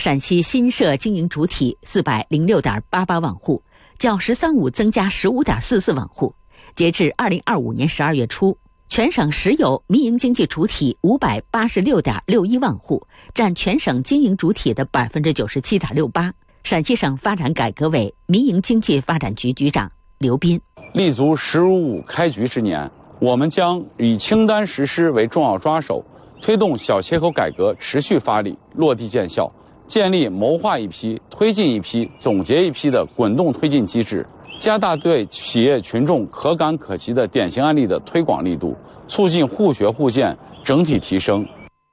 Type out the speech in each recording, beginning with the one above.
陕西新设经营主体406.88万户，较“十三五”增加15.44万户。截至2025年12月初，全省实有民营经济主体586.61万户，占全省经营主体的97.68%。陕西省发展改革委民营经济发展局局长刘斌： 立足“15开局之年，我们将以清单实施为重要抓手，推动小切口改革持续发力，落地见效，建立谋划一批、推进一批、总结一批的滚动推进机制，加大对企业群众可感可及的典型案例的推广力度，促进互学互鉴整体提升。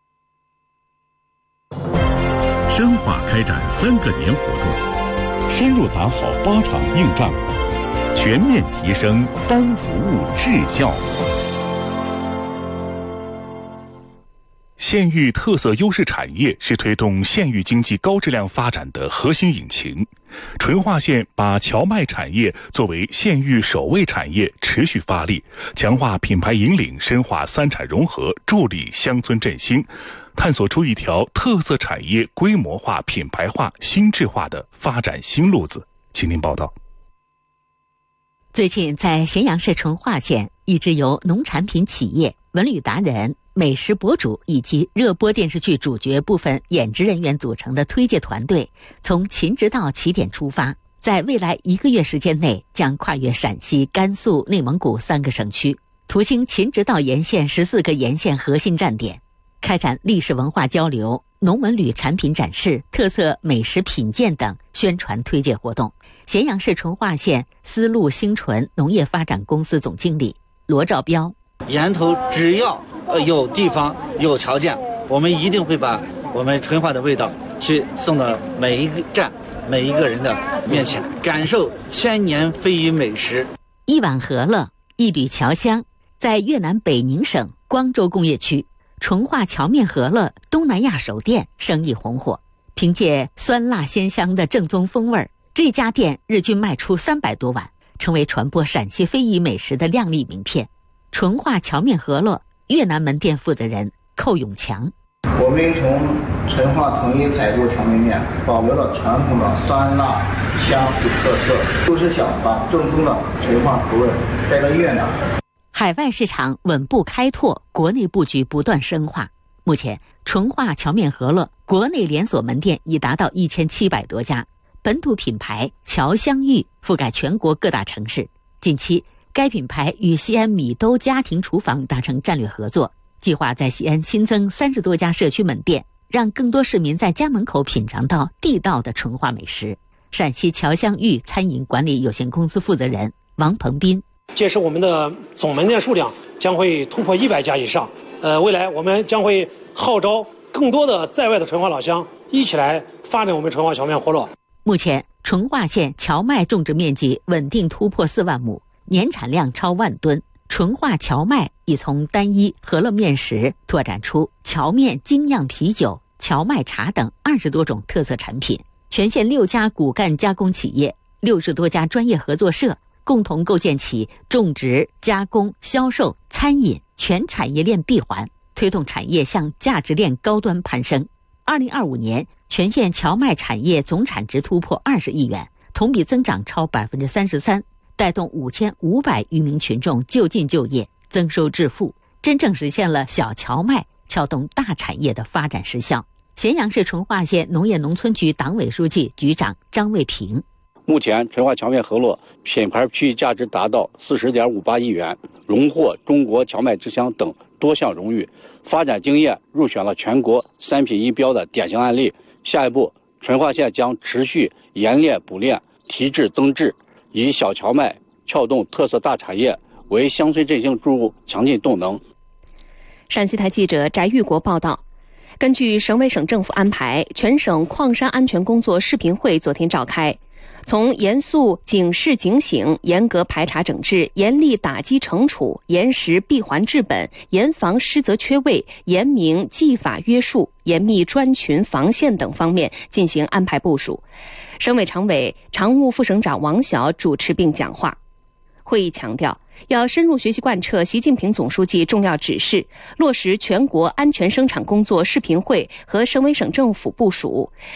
深化开展3个年活动，深入打好8场硬仗，全面提升3服务质效。县域特色优势产业是推动县域经济高质量发展的核心引擎。淳化县把荞麦产业作为县域首位产业，持续发力，强化品牌引领，深化3产融合，助力乡村振兴，探索出一条特色产业规模化、品牌化、心智化的发展新路子。请您报道。 最近在咸阳市淳化县，一支由农产品企业、文旅达人、美食博主以及热播电视剧主角部分演职人员组成的推介团队，从秦直道起点出发，在未来1个月时间内将跨越陕西、甘肃、内蒙古3个省区，途经秦直道沿线14个沿线核心站点，开展历史文化交流、农文旅产品展示、特色美食品鉴等宣传推介活动。咸阳市淳化县丝路星纯农业发展公司总经理罗兆彪： 沿途只要有地方有条件，我们一定会把我们淳化的味道去送到每一个站、每一个人的面前，感受千年非遗美食。 一碗饸饹，一缕侨香。在越南北宁省光州工业区，淳化荞面饸饹东南亚首店生意红火，凭借酸辣鲜香的正宗风味，这家店日均卖出300多碗，成为传播陕西非遗美食的亮丽名片。淳化荞面饸饹越南门店负责人寇永强： 我们从淳化统一采购荞面面，保留了传统的酸辣香的特色，就是想把正宗的淳化口味带到越南。 海外市场稳步开拓，国内布局不断深化。目前，淳化荞面饸饹国内连锁门店已达到1700多家，本土品牌侨香玉覆盖全国各大城市。近期，该品牌与西安米兜家庭厨房达成战略合作，计划在西安新增30多家社区门店，让更多市民在家门口品尝到地道的淳化美食。陕西侨香玉餐饮管理有限公司负责人王鹏斌： 届时我们的总门店数量将会突破100家以上。未来我们将会号召更多的在外的淳化老乡一起来发展我们淳化荞面饸饹。 目前，淳化县荞麦种植面积稳定突破4万亩，年产量超1万吨。淳化荞麦已从单一饸饹面食拓展出荞面精酿啤酒、荞麦茶等20多种特色产品。全县6家骨干加工企业、60多家专业合作社共同构建起种植、加工、销售、餐饮全产业链闭环，推动产业向价值链高端攀升。2025年，全县荞麦产业总产值突破20亿元，同比增长超33%，带动5500余名群众就近就业，增收致富，真正实现了小荞麦撬动大产业的发展实效。咸阳市淳化县农业农村局党委书记、局长张卫平： 目前，淳化荞面饸饹品牌区域价值达到40.58亿元，荣获中国荞麦之乡等多项荣誉，发展经验入选了全国3品1标的典型案例。下一步，淳化县将持续研练补练，提质增质，以小荞麦撬动特色大产业，为乡村振兴注入强劲动能。 陕西台记者翟玉国报道。根据省委省政府安排，全省矿山安全工作视频会昨天召开。从严肃警示警醒、严格排查整治、严厉打击惩处、严实闭环治本、严防失责缺位、严明纪法约束、严密专群防线等方面进行安排部署。省委常委、常务副省长王晓主持并讲话。会议强调，要深入学习贯彻习近平总书记重要指示，落实全国安全生产工作视频会和省委省政府部署，